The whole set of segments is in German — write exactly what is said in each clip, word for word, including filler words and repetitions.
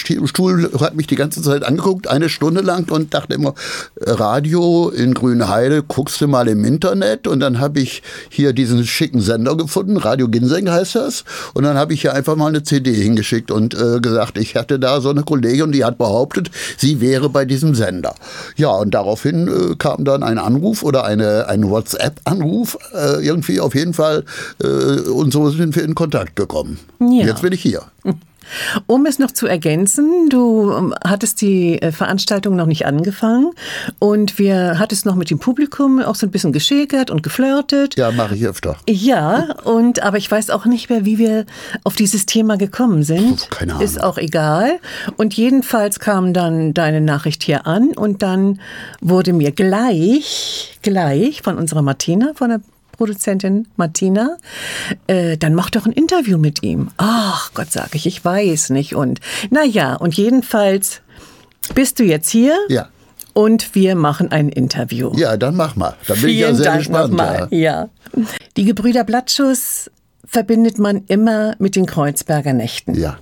Stuhl hat mich die ganze Zeit angeguckt, eine Stunde lang und dachte immer, Radio in Grünheide, guckst du mal im Internet und dann habe ich hier diesen schicken Sender gefunden, Radio Ginseng heißt das und dann habe ich hier einfach mal eine C D hingeschickt und äh, gesagt, ich hatte da so eine Kollegin, die hat behauptet, sie wäre bei diesem Sender. Ja, und daraufhin äh, kam dann ein Anruf oder eine, ein WhatsApp-Anruf, äh, irgendwie auf jeden Fall äh, und so sind wir in Kontakt gekommen. Ja. Jetzt bin ich hier. Um es noch zu ergänzen, du hattest die Veranstaltung noch nicht angefangen und wir hattest noch mit dem Publikum auch so ein bisschen geschäkert und geflirtet. Ja, mache ich öfter. Ja, und aber ich weiß auch nicht mehr, wie wir auf dieses Thema gekommen sind. Puh, keine Ahnung. Ist auch egal. Und jedenfalls kam dann deine Nachricht hier an und dann wurde mir gleich, gleich von unserer Martina, von der Produzentin Martina, äh, dann mach doch ein Interview mit ihm. Ach Gott, sag ich, ich weiß nicht. Und naja, und jedenfalls bist du jetzt hier. Ja. Und wir machen ein Interview. Ja, dann mach mal. Da bin Vielen ich ja sehr Dank gespannt. Nochmal. Ja. Die Gebrüder Blattschuss verbindet man immer mit den Kreuzberger Nächten. Ja.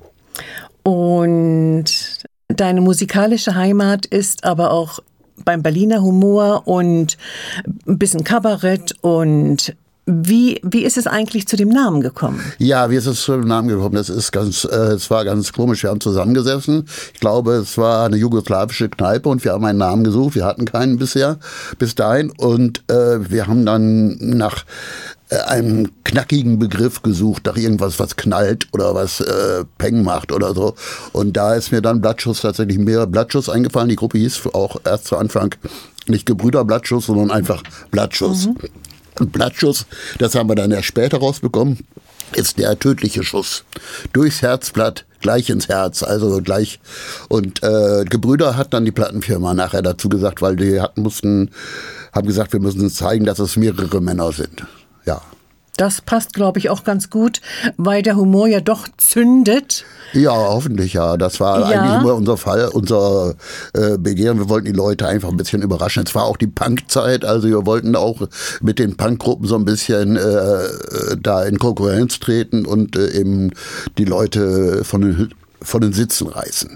Und deine musikalische Heimat ist aber auch beim Berliner Humor und ein bisschen Kabarett. Und wie, wie ist es eigentlich zu dem Namen gekommen? Ja, wie ist es zu dem Namen gekommen? Das ist ganz, äh, es war ganz komisch. Wir haben zusammengesessen. Ich glaube, es war eine jugoslawische Kneipe und wir haben einen Namen gesucht. Wir hatten keinen bisher, bis dahin. Und äh, wir haben dann nach einem knackigen Begriff gesucht, nach irgendwas, was knallt oder was äh, Peng macht oder so. Und da ist mir dann Blattschuss tatsächlich mehr Blattschuss eingefallen. Die Gruppe hieß auch erst zu Anfang nicht Gebrüder Blattschuss, sondern einfach Blattschuss. Mhm. Und Blattschuss, das haben wir dann erst später rausbekommen, ist der tödliche Schuss. Durchs Herzblatt, gleich ins Herz, also gleich. Und äh, Gebrüder hat dann die Plattenfirma nachher dazu gesagt, weil die hatten, mussten, haben gesagt, wir müssen zeigen, dass es mehrere Männer sind. Ja. Das passt, glaube ich, auch ganz gut, weil der Humor ja doch zündet. Ja, hoffentlich ja. Das war ja eigentlich immer unser Fall, unser äh, Begehren. Wir wollten die Leute einfach ein bisschen überraschen. Es war auch die Punkzeit, also wir wollten auch mit den Punkgruppen so ein bisschen äh, da in Konkurrenz treten und äh, eben die Leute von den von den Sitzen reißen.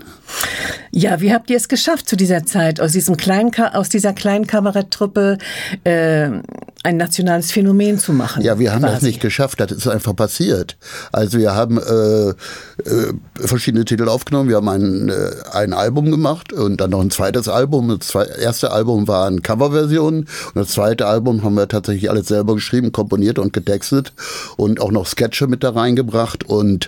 Ja, wie habt ihr es geschafft zu dieser Zeit, aus diesem kleinen, aus dieser kleinen Kabaretttruppe äh, ein nationales Phänomen zu machen? Ja, wir haben quasi. das nicht geschafft, das ist einfach passiert. Also wir haben äh, äh, verschiedene Titel aufgenommen, wir haben ein, äh, ein Album gemacht und dann noch ein zweites Album. Das erste Album waren Coverversionen und das zweite Album haben wir tatsächlich alles selber geschrieben, komponiert und getextet und auch noch Sketche mit da reingebracht und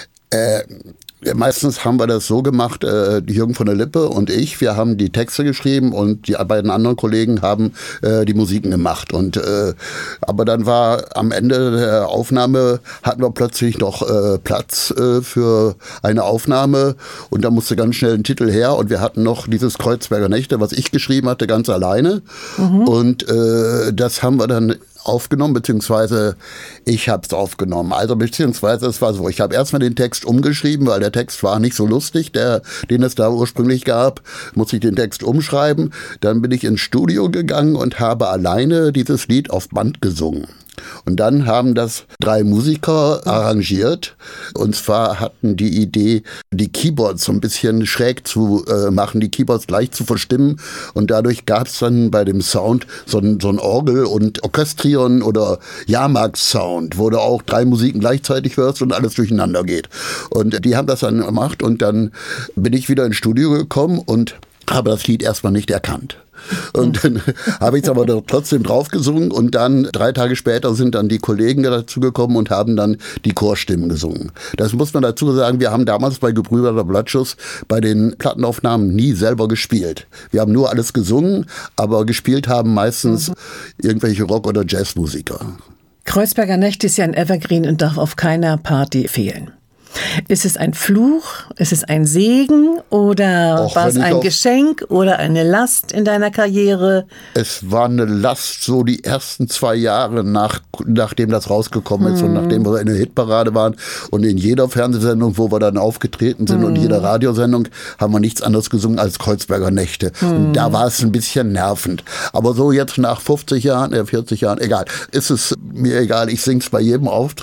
äh, Ja, meistens haben wir das so gemacht, äh, Jürgen von der Lippe und ich, wir haben die Texte geschrieben und die beiden anderen Kollegen haben äh, die Musiken gemacht. Und äh, aber dann war am Ende der Aufnahme, hatten wir plötzlich noch äh, Platz äh, für eine Aufnahme und da musste ganz schnell ein Titel her und wir hatten noch dieses Kreuzberger Nächte, was ich geschrieben hatte, ganz alleine. Mhm. Und äh, das haben wir dann aufgenommen, beziehungsweise ich habe es aufgenommen. Also beziehungsweise es war so, ich habe erstmal den Text umgeschrieben, weil der Text war nicht so lustig, der, den es da ursprünglich gab, musste ich den Text umschreiben. Dann bin ich ins Studio gegangen und habe alleine dieses Lied auf Band gesungen. Und dann haben das drei Musiker arrangiert. Und zwar hatten die Idee, die Keyboards so ein bisschen schräg zu äh, machen, die Keyboards gleich zu verstimmen. Und dadurch gab es dann bei dem Sound so ein, so ein Orgel- und Orchestrion- oder Jahrmarkt-Sound, wo du auch drei Musiken gleichzeitig hörst und alles durcheinander geht. Und die haben das dann gemacht. Und dann bin ich wieder ins Studio gekommen und habe das Lied erstmal nicht erkannt. Und dann habe ich es aber trotzdem drauf gesungen und dann drei Tage später sind dann die Kollegen dazu gekommen und haben dann die Chorstimmen gesungen. Das muss man dazu sagen, wir haben damals bei Gebrüder Blattschuss bei den Plattenaufnahmen nie selber gespielt. Wir haben nur alles gesungen, aber gespielt haben meistens mhm. irgendwelche Rock- oder Jazzmusiker. Kreuzberger Nächte ist ja ein Evergreen und darf auf keiner Party fehlen. Ist es ein Fluch? Ist es ein Segen? Oder Och, war es ein Geschenk oder eine Last in deiner Karriere? Es war eine Last so die ersten zwei Jahre, nach, nachdem das rausgekommen ist hm. und nachdem wir in der Hitparade waren. Und in jeder Fernsehsendung, wo wir dann aufgetreten sind hm. und jeder Radiosendung, haben wir nichts anderes gesungen als Kreuzberger Nächte. Hm. Und da war es ein bisschen nervend. Aber so jetzt nach fünfzig Jahren, äh vierzig Jahren, egal, ist es mir egal. Ich sing's bei jedem Auftritt.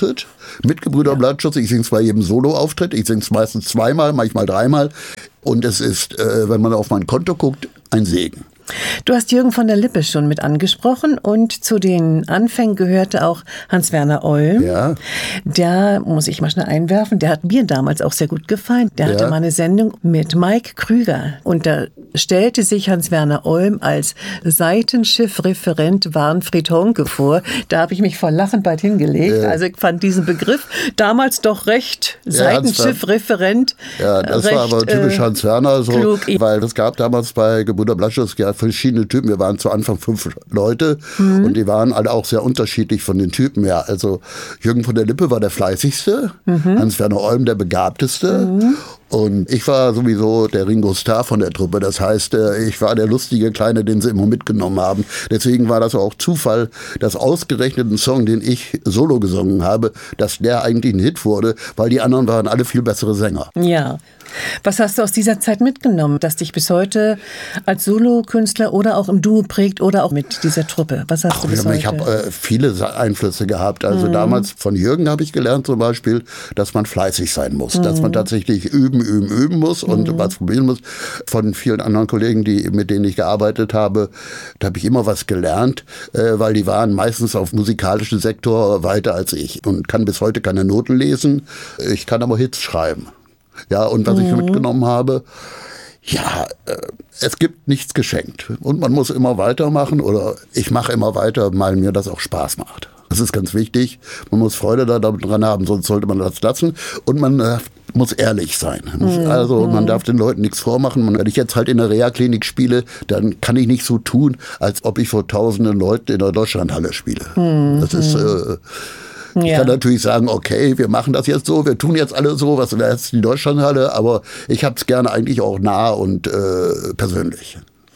mit Gebrüder Bleichschutz. Ich singe es bei jedem Solo-Auftritt. Ich singe es meistens zweimal, manchmal dreimal. Und es ist, äh, wenn man auf mein Konto guckt, ein Segen. Du hast Jürgen von der Lippe schon mit angesprochen und zu den Anfängen gehörte auch Hans-Werner Olm. Ja. Der, muss ich mal schnell einwerfen, der hat mir damals auch sehr gut gefallen. Der ja. hatte mal eine Sendung mit Mike Krüger und da stellte sich Hans-Werner Olm als Seitenschiffreferent Warnfried Honke vor. Da habe ich mich vor Lachen bald hingelegt. Ja. Also ich fand diesen Begriff damals doch recht ja, Seitenschiffreferent. Ja, das recht, war aber typisch äh, Hans-Werner, so, klug. Weil es gab damals bei Gebrüder Bleichschutz ja verschiedene Typen. Wir waren zu Anfang fünf Leute mhm. und die waren alle auch sehr unterschiedlich von den Typen her. Also Jürgen von der Lippe war der fleißigste, mhm. Hans-Werner Olm der begabteste mhm. und ich war sowieso der Ringo Starr von der Truppe. Das heißt, ich war der lustige Kleine, den sie immer mitgenommen haben. Deswegen war das auch Zufall, dass ausgerechnet ein Song, den ich solo gesungen habe, dass der eigentlich ein Hit wurde, weil die anderen waren alle viel bessere Sänger. Ja. Was hast du aus dieser Zeit mitgenommen, das dich bis heute als Solokünstler oder auch im Duo prägt oder auch mit dieser Truppe? Was hast Ach, du bis ich heute? Ich habe äh, viele Einflüsse gehabt. Also mhm. damals von Jürgen habe ich gelernt zum Beispiel, dass man fleißig sein muss, mhm. dass man tatsächlich üben, üben, üben muss und mhm. was probieren muss. Von vielen anderen Kollegen, die, mit denen ich gearbeitet habe, da habe ich immer was gelernt, äh, weil die waren meistens auf musikalischen Sektor weiter als ich und kann bis heute keine Noten lesen. Ich kann aber Hits schreiben. Ja, und was mhm. ich mitgenommen habe, ja, äh, es gibt nichts geschenkt. Und man muss immer weitermachen oder ich mache immer weiter, weil mir das auch Spaß macht. Das ist ganz wichtig. Man muss Freude daran haben, sonst sollte man das lassen. Und man äh, muss ehrlich sein. Mhm. Also man darf den Leuten nichts vormachen. Wenn ich jetzt halt in der Reha-Klinik spiele, dann kann ich nicht so tun, als ob ich vor tausenden Leuten in der Deutschlandhalle spiele. Mhm. Das ist... Äh, Ich ja. kann natürlich sagen, okay, wir machen das jetzt so, wir tun jetzt alle so, was wäre jetzt die Deutschlandhalle, aber ich habe es gerne eigentlich auch nah und äh, persönlich.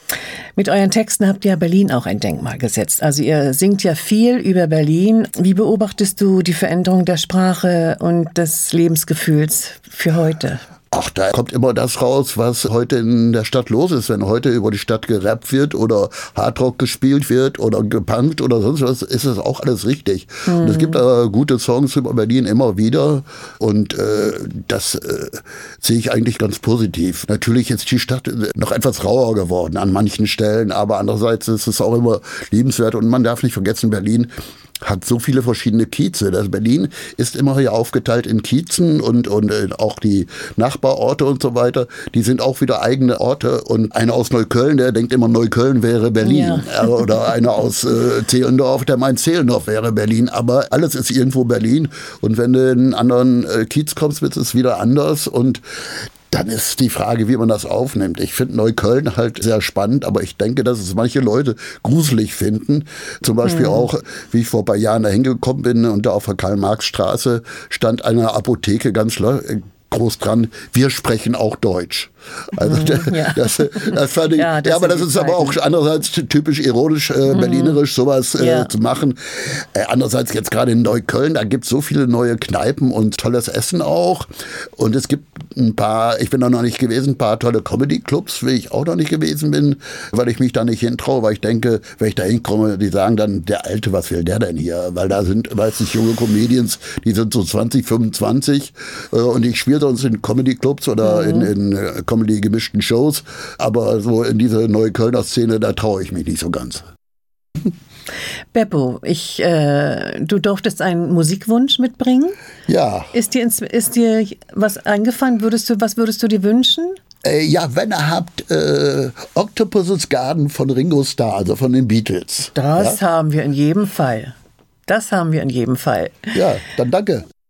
Mit euren Texten habt ihr Berlin auch ein Denkmal gesetzt. Also ihr singt ja viel über Berlin. Wie beobachtest du die Veränderung der Sprache und des Lebensgefühls für heute? Ach, da kommt immer das raus, was heute in der Stadt los ist. Wenn heute über die Stadt gerappt wird oder Hardrock gespielt wird oder gepunkt oder sonst was, ist das auch alles richtig. Mhm. Und es gibt äh, gute Songs über Berlin immer wieder und äh, das äh, sehe ich eigentlich ganz positiv. Natürlich ist die Stadt noch etwas rauer geworden an manchen Stellen, aber andererseits ist es auch immer liebenswert und man darf nicht vergessen, Berlin hat so viele verschiedene Kieze. Das Berlin ist immer hier aufgeteilt in Kiezen und, und auch die Nachbarorte und so weiter, die sind auch wieder eigene Orte. Und einer aus Neukölln, der denkt immer, Neukölln wäre Berlin. Ja. Oder einer aus äh, Zehlendorf, der meint, Zehlendorf wäre Berlin. Aber alles ist irgendwo Berlin. Und wenn du in einen anderen äh, Kiez kommst, wird es wieder anders. Und dann ist die Frage, wie man das aufnimmt. Ich finde Neukölln halt sehr spannend, aber ich denke, dass es manche Leute gruselig finden. Zum Beispiel mhm. auch, wie ich vor ein paar Jahren da hingekommen bin und da auf der Karl-Marx-Straße stand eine Apotheke ganz groß dran, wir sprechen auch Deutsch. Also mhm, ja. das, das fand ich, ja, das ja aber das ist Zeiten. Aber auch andererseits typisch ironisch, äh, mhm. berlinerisch sowas äh, ja. zu machen. Äh, andererseits jetzt gerade in Neukölln, da gibt es so viele neue Kneipen und tolles Essen auch. Und es gibt ein paar, ich bin da noch nicht gewesen, ein paar tolle Comedy-Clubs, wie ich auch noch nicht gewesen bin, weil ich mich da nicht hintraue, weil ich denke, wenn ich da hinkomme, die sagen dann, der Alte, was will der denn hier? Weil da sind meistens junge Comedians, die sind so zwanzig, fünfundzwanzig äh, und ich spiele sonst in Comedy-Clubs oder mhm. in, in äh, Comedy-gemischten Shows, aber so in diese Neuköllner Szene, da traue ich mich nicht so ganz. Beppo, ich, äh, du durftest einen Musikwunsch mitbringen. Ja. Ist dir, ins, ist dir was eingefallen? Würdest du, was würdest du dir wünschen? Äh, ja, wenn ihr habt, äh, Octopus's Garden von Ringo Starr, also von den Beatles. Das ja? haben wir in jedem Fall. Das haben wir in jedem Fall. Ja, dann danke.